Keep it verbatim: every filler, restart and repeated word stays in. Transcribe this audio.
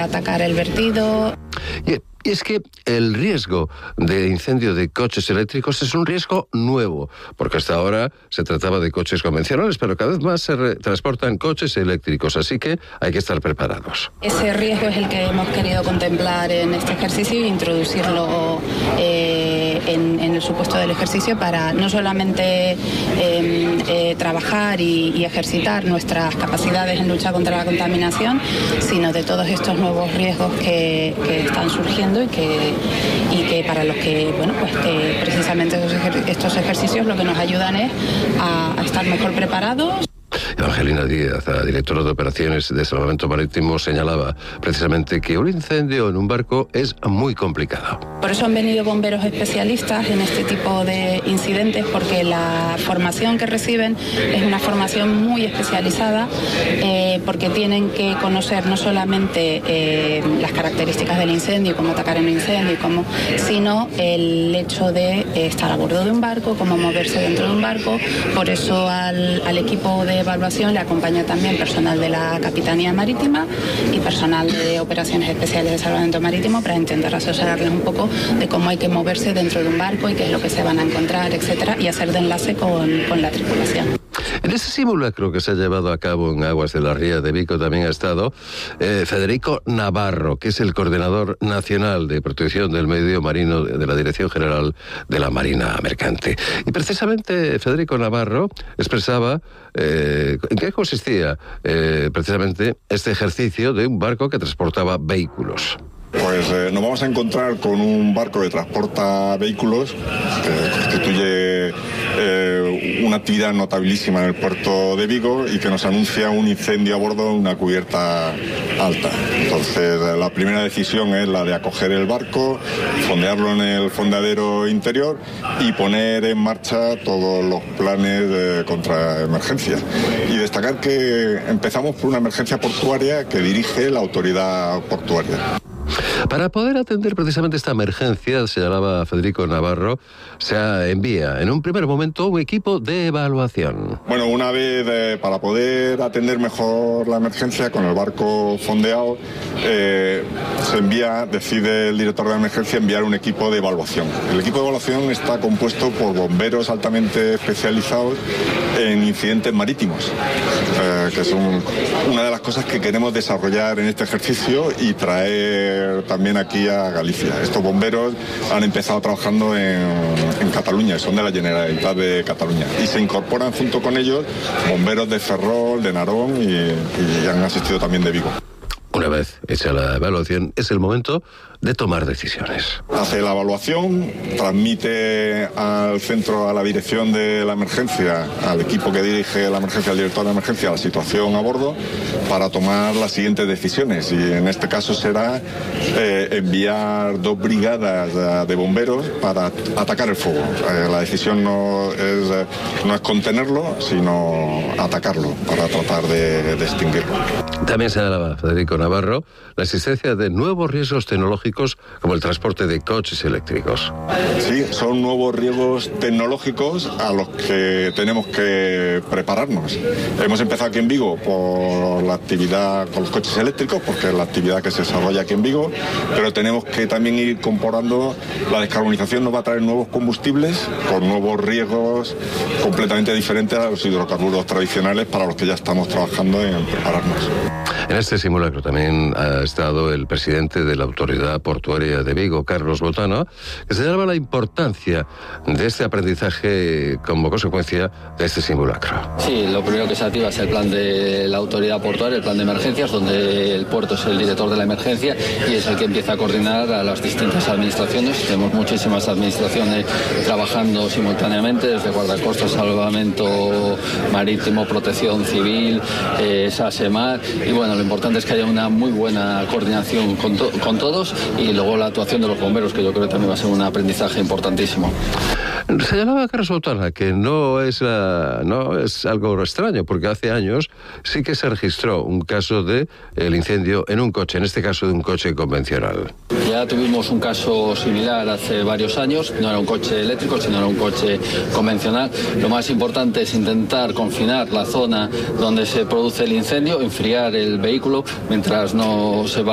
atacar el vertido. Y es que el riesgo de incendio de coches eléctricos es un riesgo nuevo, porque hasta ahora se trataba de coches convencionales, pero cada vez más se re- transportan coches eléctricos, así que hay que estar preparados. Ese riesgo es el que hemos querido contemplar en este ejercicio e introducirlo eh, en, en el supuesto del ejercicio para no solamente eh, eh, trabajar y, y ejercitar nuestras capacidades en lucha contra la contaminación, sino de todos estos nuevos riesgos que, que están surgiendo y que, y que para los que, bueno, pues que precisamente estos ejercicios lo que nos ayudan es a, a estar mejor preparados. Evangelina Díaz, la directora de operaciones de salvamento marítimo, señalaba precisamente que un incendio en un barco es muy complicado. Por eso han venido bomberos especialistas en este tipo de incidentes, porque la formación que reciben es una formación muy especializada, eh, porque tienen que conocer no solamente eh, las características del incendio, cómo atacar en un incendio, cómo, sino el hecho de eh, estar a bordo de un barco, cómo moverse dentro de un barco. Por eso al, al equipo de evaluación le acompaña también personal de la Capitanía Marítima y personal de operaciones especiales de salvamento marítimo para intentar asesorarles un poco de cómo hay que moverse dentro de un barco y qué es lo que se van a encontrar, etcétera, y hacer de enlace con, con la tripulación. En ese simulacro que se ha llevado a cabo en aguas de la Ría de Vigo también ha estado eh, Federico Navarro, que es el coordinador nacional de protección del medio marino de la Dirección General de la Marina Mercante. Y precisamente Federico Navarro expresaba eh, en qué consistía eh, precisamente este ejercicio de un barco que transportaba vehículos. Pues eh, nos vamos a encontrar con un barco que transporta vehículos, que constituye eh, una actividad notabilísima en el puerto de Vigo y que nos anuncia un incendio a bordo en una cubierta alta. Entonces, eh, la primera decisión es la de acoger el barco, fondearlo en el fondeadero interior y poner en marcha todos los planes de contraemergencia. Y destacar que empezamos por una emergencia portuaria que dirige la autoridad portuaria. Para poder atender precisamente esta emergencia, señalaba Federico Navarro, se envía en un primer momento un equipo de evaluación. Bueno, una vez eh, para poder atender mejor la emergencia con el barco fondeado, eh, se envía, decide el director de la emergencia enviar un equipo de evaluación. El equipo de evaluación está compuesto por bomberos altamente especializados en incidentes marítimos, eh, que son una de las cosas que queremos desarrollar en este ejercicio y traer también aquí a Galicia. Estos bomberos han empezado trabajando en, en Cataluña, son de la Generalitat de Cataluña, y se incorporan junto con ellos bomberos de Ferrol, de Narón y, y han asistido también de Vigo. Una vez hecha la evaluación, es el momento de tomar decisiones. Hace la evaluación, transmite al centro, a la dirección de la emergencia, al equipo que dirige la emergencia, al director de la emergencia, la situación a bordo, para tomar las siguientes decisiones. Y en este caso será eh, enviar dos brigadas de bomberos para atacar el fuego. Eh, la decisión no es, no es contenerlo, sino atacarlo, para tratar de, de extinguirlo. También señalaba Federico Navarro la existencia de nuevos riesgos tecnológicos como el transporte de coches eléctricos. Sí, son nuevos riesgos tecnológicos a los que tenemos que prepararnos. Hemos empezado aquí en Vigo por la actividad con los coches eléctricos, porque es la actividad que se desarrolla aquí en Vigo, pero tenemos que también ir incorporando, la descarbonización nos va a traer nuevos combustibles con nuevos riesgos completamente diferentes a los hidrocarburos tradicionales para los que ya estamos trabajando en prepararnos. En este simulacro también ha estado el presidente de la Autoridad Portuaria de Vigo, Carlos Botano, que señalaba la importancia de este aprendizaje como consecuencia de este simulacro. Sí, lo primero que se activa es el plan de la Autoridad Portuaria, el plan de emergencias, donde el puerto es el director de la emergencia y es el que empieza a coordinar a las distintas administraciones. Tenemos muchísimas administraciones trabajando simultáneamente, desde guardacostas, salvamento marítimo, protección civil, eh, SASEMAR, y bueno, lo importante es que haya una muy buena coordinación con, to con todos y luego la actuación de los bomberos, que yo creo que también va a ser un aprendizaje importantísimo. Señalaba Carlos Botana que no es, la, no es algo extraño, porque hace años sí que se registró un caso de el incendio en un coche, en este caso de un coche convencional. Ya tuvimos un caso similar hace varios años, no era un coche eléctrico, sino era un coche convencional. Lo más importante es intentar confinar la zona donde se produce el incendio, enfriar el vehículo mientras no se va